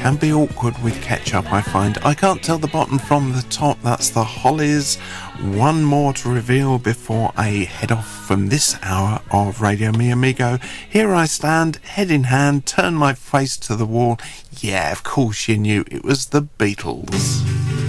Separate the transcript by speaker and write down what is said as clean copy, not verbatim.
Speaker 1: can be awkward with ketchup, I find. I can't tell the bottom from the top. That's the Hollies. One more to reveal before I head off from this hour of Radio Mi Amigo. Here I stand, head in hand, turn my face to the wall. Yeah, of course you knew it was the Beatles.